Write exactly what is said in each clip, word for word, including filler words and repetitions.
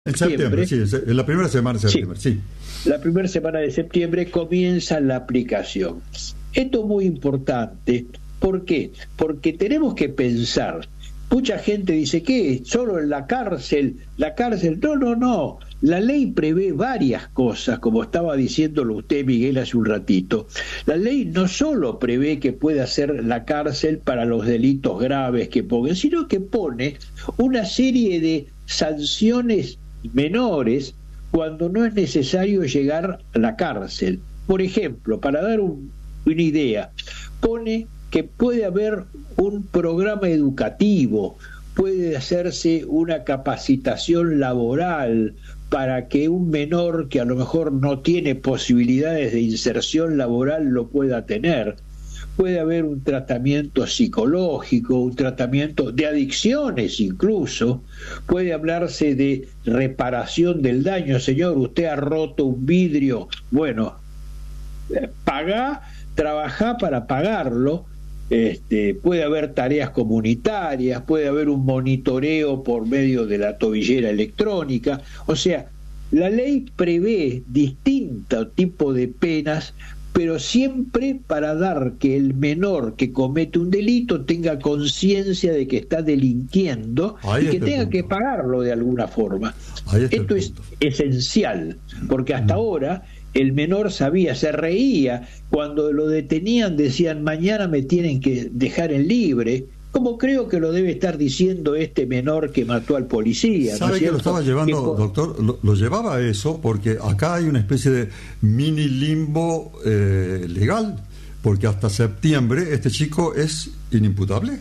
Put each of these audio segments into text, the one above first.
En septiembre, sí, en la primera semana de septiembre, sí. sí. La primera semana de septiembre comienza la aplicación. Esto es muy importante. ¿Por qué? Porque tenemos que pensar. Mucha gente dice, ¿qué? ¿Solo en la cárcel? ¿La cárcel? No, no, no. La ley prevé varias cosas, como estaba diciéndolo usted, Miguel, hace un ratito. La ley no solo prevé que pueda ser la cárcel para los delitos graves que pongan, sino que pone una serie de sanciones menores cuando no es necesario llegar a la cárcel. Por ejemplo, para dar un, una idea, pone que puede haber un programa educativo, puede hacerse una capacitación laboral para que un menor que a lo mejor no tiene posibilidades de inserción laboral lo pueda tener. Puede haber un tratamiento psicológico, un tratamiento de adicciones incluso. Puede hablarse de reparación del daño. Señor, usted ha roto un vidrio. Bueno, pagá, trabajá para pagarlo. Este, puede haber tareas comunitarias, puede haber un monitoreo por medio de la tobillera electrónica. O sea, la ley prevé distintos tipos de penas, pero siempre para dar que el menor que comete un delito tenga conciencia de que está delinquiendo y que tenga que pagarlo de alguna forma. Esto es esencial, porque hasta ahora el menor sabía, se reía, cuando lo detenían decían mañana me tienen que dejar en libre, como creo que lo debe estar diciendo este menor que mató al policía. ¿Sabe ¿no que lo estaba llevando, que, doctor? Lo, lo llevaba a eso porque acá hay una especie de mini limbo eh, legal, porque hasta septiembre este chico es inimputable.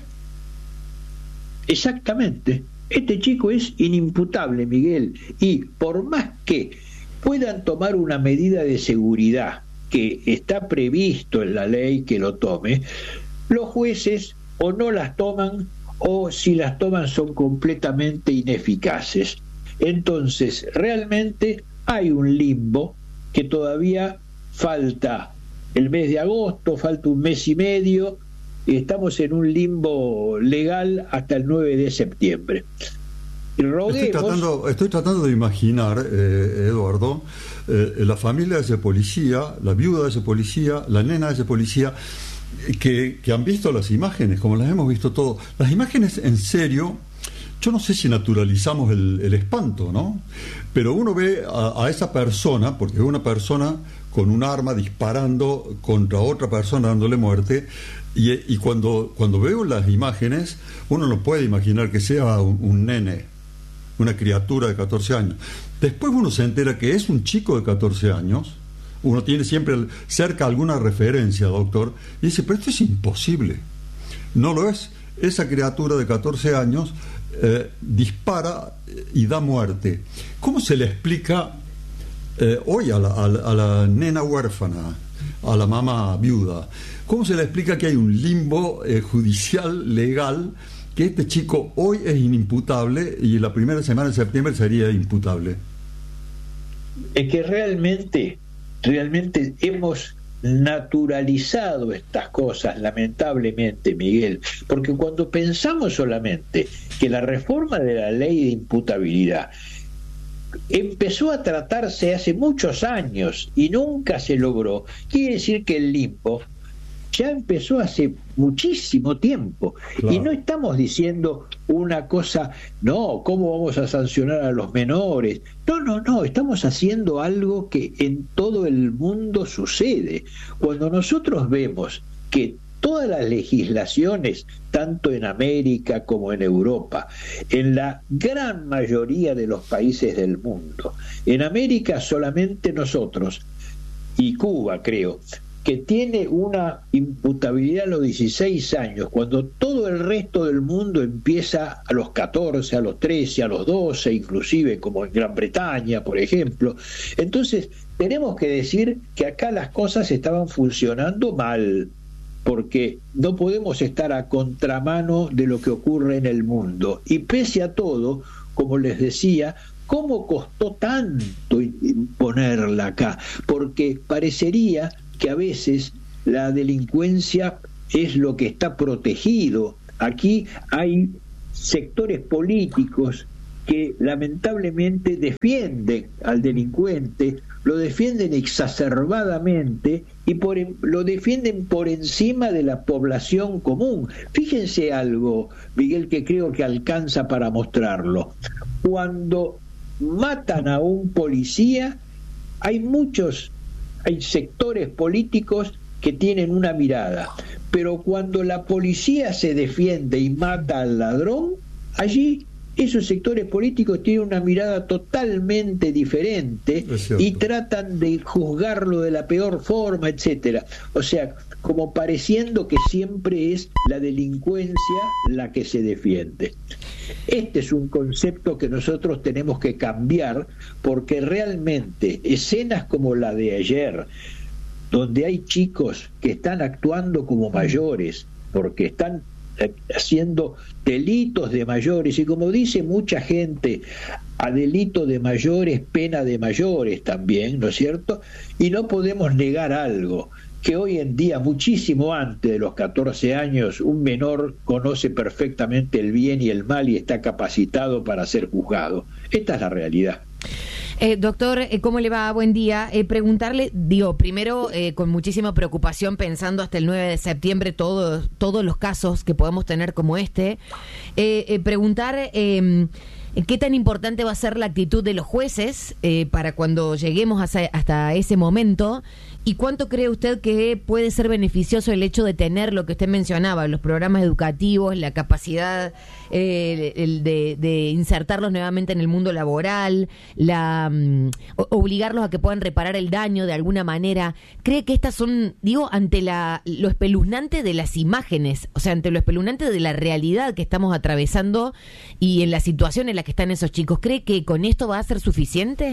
Exactamente, este chico es inimputable, Miguel, y por más que puedan tomar una medida de seguridad que está previsto en la ley que lo tome, los jueces o no las toman o si las toman son completamente ineficaces. Entonces, realmente hay un limbo que todavía falta el mes de agosto, falta un mes y medio, y estamos en un limbo legal hasta el nueve de septiembre. Roguemos... Estoy tratando, estoy tratando de imaginar, eh, Eduardo, eh, la familia de ese policía, la viuda de ese policía, la nena de ese policía, que, que han visto las imágenes, como las hemos visto todos. Las imágenes, en serio, yo no sé si naturalizamos el, el espanto, ¿no? Pero uno ve a, a esa persona, porque es una persona con un arma disparando contra otra persona dándole muerte, y, y cuando, cuando veo las imágenes, uno no puede imaginar que sea un, un nene, una criatura de catorce años. Después uno se entera que es un chico de catorce años, uno tiene siempre cerca alguna referencia, doctor, y dice, pero esto es imposible. No lo es. Esa criatura de catorce años eh, dispara y da muerte. ¿Cómo se le explica eh, hoy a la, a, la, a la nena huérfana, a la mamá viuda, cómo se le explica que hay un limbo eh, judicial, legal, que este chico hoy es inimputable y la primera semana de septiembre sería imputable? Es que realmente, realmente hemos naturalizado estas cosas, lamentablemente, Miguel, porque cuando pensamos solamente que la reforma de la ley de imputabilidad empezó a tratarse hace muchos años y nunca se logró, quiere decir que el limbo ya empezó hace muchísimo tiempo. Claro. Y no estamos diciendo una cosa, no, ¿cómo vamos a sancionar a los menores? No, no, no, estamos haciendo algo que en todo el mundo sucede. Cuando nosotros vemos que todas las legislaciones, tanto en América como en Europa, en la gran mayoría de los países del mundo, en América solamente nosotros, y Cuba creo, que tiene una imputabilidad a los dieciséis años, cuando todo el resto del mundo empieza a los catorce, a los trece, a los doce, inclusive como en Gran Bretaña, por ejemplo. Entonces, tenemos que decir que acá las cosas estaban funcionando mal, porque no podemos estar a contramano de lo que ocurre en el mundo. Y pese a todo, como les decía, ¿cómo costó tanto imponerla acá? Porque parecería que a veces la delincuencia es lo que está protegido. Aquí hay sectores políticos que lamentablemente defienden al delincuente, lo defienden exacerbadamente y por, lo defienden por encima de la población común. Fíjense algo, Miguel, que creo que alcanza para mostrarlo. Cuando matan a un policía, hay muchos, hay sectores políticos que tienen una mirada, pero cuando la policía se defiende y mata al ladrón, allí esos sectores políticos tienen una mirada totalmente diferente y tratan de juzgarlo de la peor forma, etcétera. O sea, como pareciendo que siempre es la delincuencia la que se defiende. Este es un concepto que nosotros tenemos que cambiar, porque realmente escenas como la de ayer, donde hay chicos que están actuando como mayores, porque están haciendo delitos de mayores, y como dice mucha gente, a delito de mayores, pena de mayores también, ¿no es cierto? Y no podemos negar algo, que hoy en día, muchísimo antes de los catorce años, un menor conoce perfectamente el bien y el mal y está capacitado para ser juzgado. Esta es la realidad. Eh, doctor, eh, ¿cómo le va? Buen día. Eh, preguntarle, digo, primero eh, con muchísima preocupación, pensando hasta el nueve de septiembre todos todos los casos que podemos tener como este, eh, eh, preguntar eh, qué tan importante va a ser la actitud de los jueces eh, para cuando lleguemos hasta, hasta ese momento, y cuánto cree usted que puede ser beneficioso el hecho de tener lo que usted mencionaba, los programas educativos, la capacidad eh, el de, de insertarlos nuevamente en el mundo laboral, la um, obligarlos a que puedan reparar el daño de alguna manera. ¿Cree que estas son, digo, ante la lo espeluznante de las imágenes, o sea, ante lo espeluznante de la realidad que estamos atravesando y en la situación en la que están esos chicos, cree que con esto va a ser suficiente?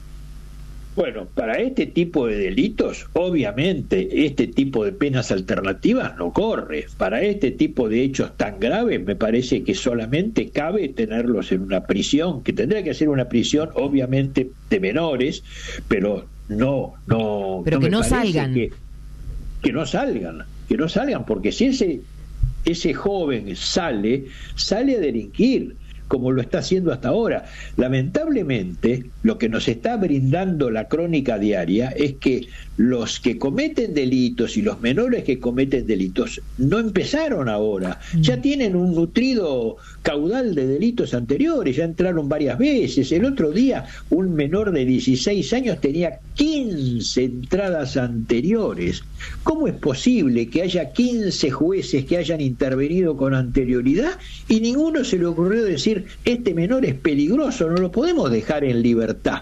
Bueno, para este tipo de delitos, obviamente, este tipo de penas alternativas no corre. Para este tipo de hechos tan graves, me parece que solamente cabe tenerlos en una prisión, que tendría que ser una prisión, obviamente, de menores, pero no, no, pero no que me no parece salgan. Que, que no salgan, que no salgan, porque si ese, ese joven sale, sale a delinquir, como lo está haciendo hasta ahora. Lamentablemente, lo que nos está brindando la crónica diaria es que los que cometen delitos y los menores que cometen delitos no empezaron ahora, ya tienen un nutrido caudal de delitos anteriores, ya entraron varias veces. El otro día un menor de dieciséis años tenía quince entradas anteriores. ¿Cómo es posible que haya quince jueces que hayan intervenido con anterioridad y ninguno se le ocurrió decir: este menor es peligroso, no lo podemos dejar en libertad?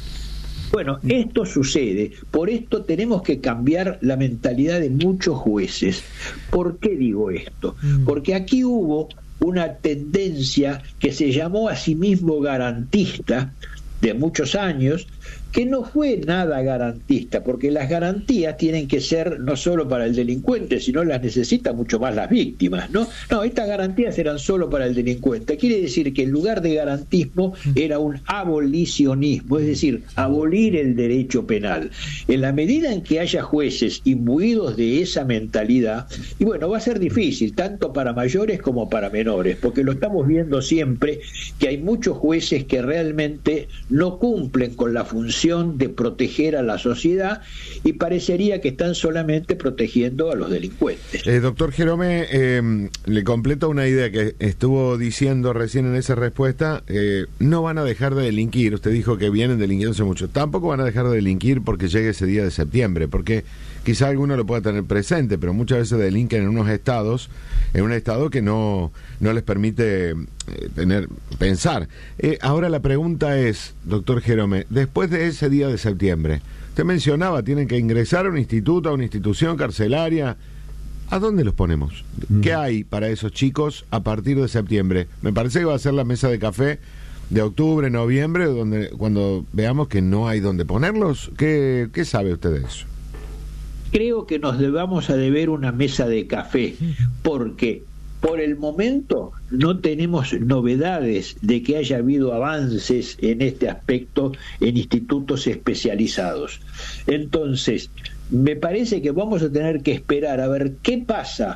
Bueno, esto sucede, por esto tenemos que cambiar la mentalidad de muchos jueces. ¿Por qué digo esto? Porque aquí hubo una tendencia que se llamó a sí mismo garantista de muchos años, que no fue nada garantista, porque las garantías tienen que ser no solo para el delincuente, sino las necesitan mucho más las víctimas, ¿no? No, estas garantías eran solo para el delincuente. Quiere decir que en lugar de garantismo era un abolicionismo, es decir, abolir el derecho penal. En la medida en que haya jueces imbuidos de esa mentalidad, y bueno, va a ser difícil, tanto para mayores como para menores, porque lo estamos viendo siempre, que hay muchos jueces que realmente no cumplen con la función de proteger a la sociedad y parecería que están solamente protegiendo a los delincuentes. Eh, doctor Jerome, eh, le completo una idea que estuvo diciendo recién en esa respuesta. Eh, no van a dejar de delinquir. Usted dijo que vienen delinquiendo hace mucho. Tampoco van a dejar de delinquir porque llegue ese día de septiembre, porque quizá alguno lo pueda tener presente, pero muchas veces delinquen en unos estados, en un estado que no, no les permite eh, tener pensar. Eh, ahora la pregunta es, doctor Jerome, después de ese día de septiembre, usted mencionaba, tienen que ingresar a un instituto, a una institución carcelaria. ¿A dónde los ponemos? Mm. ¿Qué hay para esos chicos a partir de septiembre? Me parece que va a ser la mesa de café de octubre, noviembre, donde cuando veamos que no hay dónde ponerlos. ¿Qué, qué sabe usted de eso? Creo que nos debamos a deber una mesa de café, porque por el momento no tenemos novedades de que haya habido avances en este aspecto en institutos especializados. Entonces, me parece que vamos a tener que esperar a ver qué pasa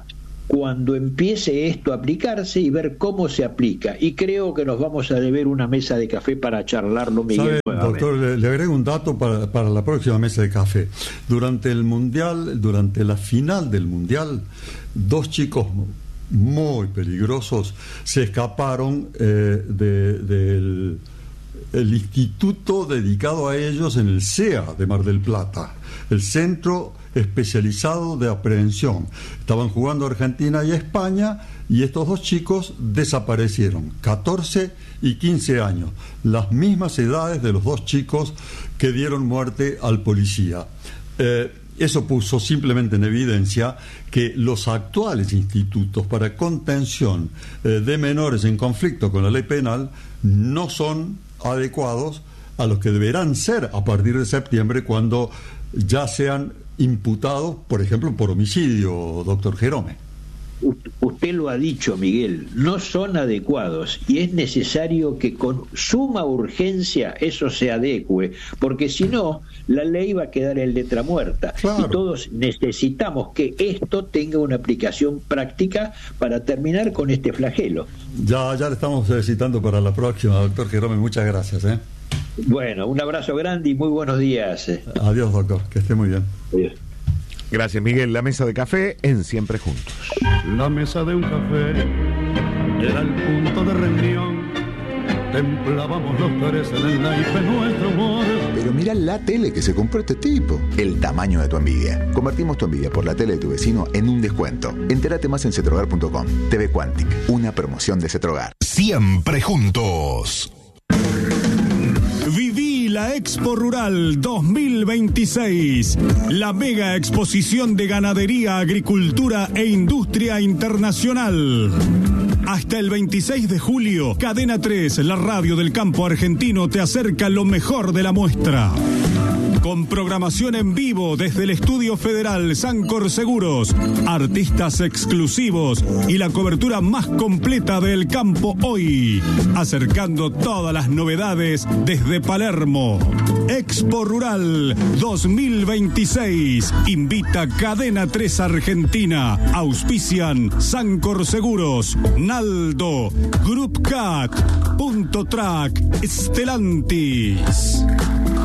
cuando empiece esto a aplicarse y ver cómo se aplica. Y creo que nos vamos a deber una mesa de café para charlarlo, Miguel. ¿Sabe, doctor, le, le agrego un dato para, para la próxima mesa de café. Durante el Mundial, durante la final del Mundial, dos chicos muy peligrosos se escaparon eh, de, del el instituto dedicado a ellos en el C E A de Mar del Plata, el Centro Especializado de Aprehensión. Estaban jugando Argentina y España y estos dos chicos desaparecieron, catorce y quince años, las mismas edades de los dos chicos que dieron muerte al policía. Eh, Eso puso simplemente en evidencia que los actuales institutos para contención eh, de menores en conflicto con la ley penal no son adecuados a los que deberán ser a partir de septiembre, cuando ya sean imputados, por ejemplo, por homicidio, doctor Jerome. Usted lo ha dicho, Miguel, no son adecuados y es necesario que con suma urgencia eso se adecue, porque si no, la ley va a quedar en letra muerta. Claro. Y todos necesitamos que esto tenga una aplicación práctica para terminar con este flagelo. Ya, ya le estamos citando para la próxima, doctor Jerome, muchas gracias. ¿eh? Bueno, un abrazo grande y muy buenos días. Adiós, doctor, que esté muy bien. Adiós. Gracias, Miguel. La mesa de café en Siempre Juntos. La mesa de un café era el punto de reunión. Templábamos los tres en el naipe nuestro humor. Pero mira la tele que se compró este tipo. El tamaño de tu envidia. Convertimos tu envidia por la tele de tu vecino en un descuento. Entérate más en cetrogar punto com. T V Quantic, una promoción de Cetrogar. Siempre Juntos. Viví la Expo Rural dos mil veintiséis, la mega exposición de ganadería, agricultura e industria internacional. Hasta el veintiséis de julio, Cadena tres, la radio del campo argentino, te acerca lo mejor de la muestra. Con programación en vivo desde el Estudio Federal Sancor Seguros, artistas exclusivos y la cobertura más completa del campo hoy, acercando todas las novedades desde Palermo. Expo Rural dos mil veintiséis, invita Cadena tres Argentina, auspician Sancor Seguros, Naldo, Group Cat, Punto Track, Stellantis.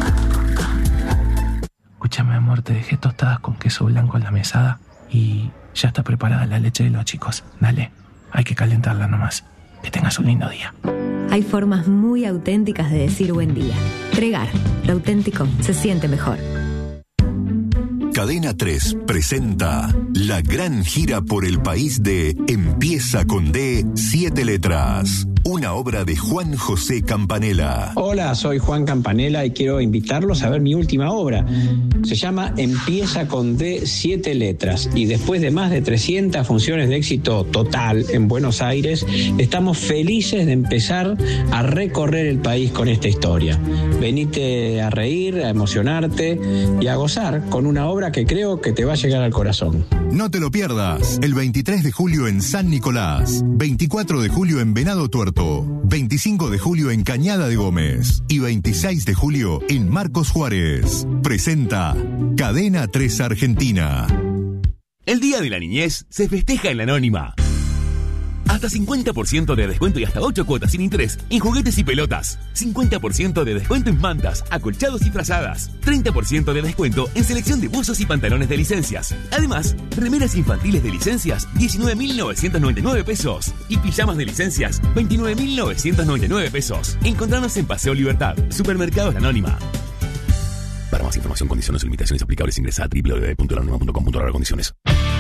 Escúchame, amor, te dejé tostadas con queso blanco en la mesada y ya está preparada la leche de los chicos. Dale, hay que calentarla nomás. Que tengas un lindo día. Hay formas muy auténticas de decir buen día. Tregar, lo auténtico se siente mejor. Cadena tres presenta la gran gira por el país de Empieza con D, siete letras. Una obra de Juan José Campanella. Hola, soy Juan Campanella y quiero invitarlos a ver mi última obra. Se llama Empieza con D, siete letras. Y después de más de trescientas funciones de éxito total en Buenos Aires, estamos felices de empezar a recorrer el país con esta historia. Venite a reír, a emocionarte y a gozar con una obra que creo que te va a llegar al corazón. No te lo pierdas. El veintitrés de julio en San Nicolás, veinticuatro de julio en Venado Tuerto, veinticinco de julio en Cañada de Gómez y veintiséis de julio en Marcos Juárez. Presenta Cadena tres Argentina. El Día de la Niñez se festeja en la Anónima. Hasta cincuenta por ciento de descuento y hasta ocho cuotas sin interés en juguetes y pelotas. cincuenta por ciento de descuento en mantas, acolchados y frazadas. treinta por ciento de descuento en selección de buzos y pantalones de licencias. Además, remeras infantiles de licencias, diecinueve mil novecientos noventa y nueve pesos. Y pijamas de licencias, veintinueve mil novecientos noventa y nueve pesos. Encontrarnos en Paseo Libertad, Supermercados La Anónima. Para más información, condiciones y limitaciones aplicables, ingresa a doble u doble u doble u punto la anónima punto com punto a r condiciones.